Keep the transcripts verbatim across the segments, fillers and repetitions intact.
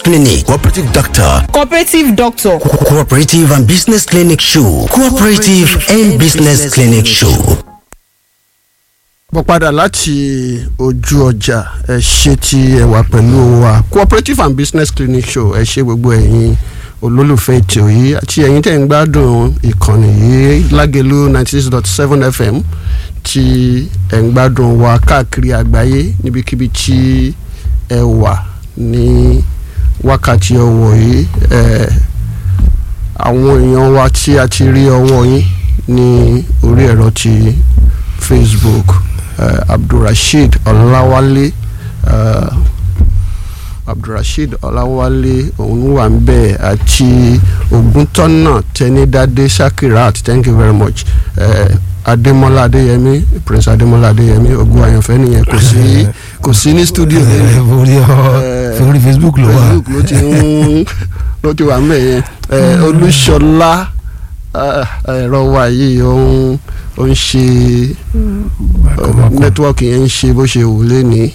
clinic, cooperative doctor, cooperative doctor, Co- cooperative and business clinic show, cooperative and business clinic show. bọ́ padà láti ojú ọjà ẹ ṣe tí ẹ wà pẹ̀lú wa cooperative and business clinic show ẹ ṣe gbogbo ẹ̀yin olólùfẹ́ ètò yìí àti ẹ̀yin tẹ̀ ń gbádùn ìkànnì yìí Lágelú ninety six dot seven F M tí ẹ̀ ń gbádùn wa káàkiri àgbáyé níbikíbi tí ẹ wà ní wákàtí ọwọ́ yìí ẹ̀ àwọn èèyàn wa tí a ti rí ọwọ́ yín ní orí ẹ̀rọ ti Facebook. Uh, Abdulrasheed Ọláwálé uh, Abdulrasheed Ọláwálé òun wà ń bẹ̀ àti Ògúntọ́nà Tẹ́nídádé Shakirat, thank you very much. uh, Adémọ́lá Adéyẹmí, Prince Adémọ́lá Adéyẹmí, ogun àyànfẹ́ nìyẹn kò sí kò sí ní studio lẹ́yìn orí Facebook ló wà Facebook ló ti ń ló ti wà ń bẹ̀ yẹn. Olúṣọlá ẹ̀rọ wa yìí òun ó ń ṣe nẹ́tíwọ́ọ̀kì yẹn ń ṣe bó ṣe wù lé ní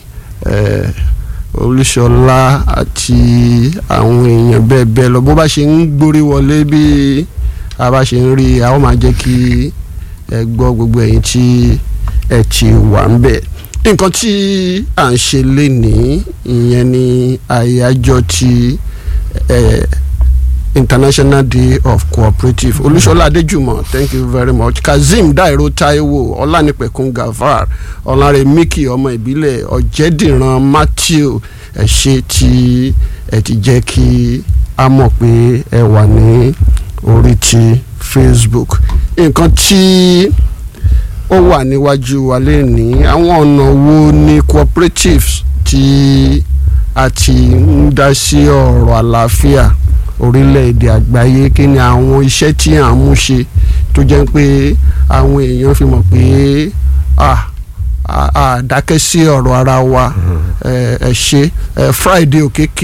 Olúṣọlá àti àwọn èèyàn bẹ́ẹ̀ bẹ́ẹ̀ lọ bó bá ṣe ń gbórí wọlé bí a bá ṣe ń rí a ó máa jẹ́ kí ẹ gbọ́ gbogbo ẹ̀yin tí ẹ ti wà ń bẹ̀. nǹkan tí à ń ṣe lénìí ìyẹn ni àyájọ́ ti International Day of Cooperative. Olúṣọlá Adéjùmọ̀, thank you very much. Kazeem Dairo Taiwo, Ọlánìpẹ̀kun Gavar, Ọlárẹ̀míkì ọmọ ìbílẹ̀, Ọ̀jẹ̀dìran Matthew, ẹ ṣé tí ẹ ti jẹ́ kí a mọ̀ pé ẹ wà ní orí ti Facebook. Nǹkan tí ó wà níwájú wa lénìí, àwọn ọ̀nà wo ni cooperatives tí a ti ń dá sí ọ̀rọ̀ àlàáfíà orílẹ̀-èdè àgbáyé, kí ni àwọn iṣẹ́ tí à ń mú ṣe tó jẹ́ pé àwọn èèyàn fi mọ̀ pé à dákẹ́ sí ọ̀rọ̀ ara wa. ẹ ṣe Friday Òkèkè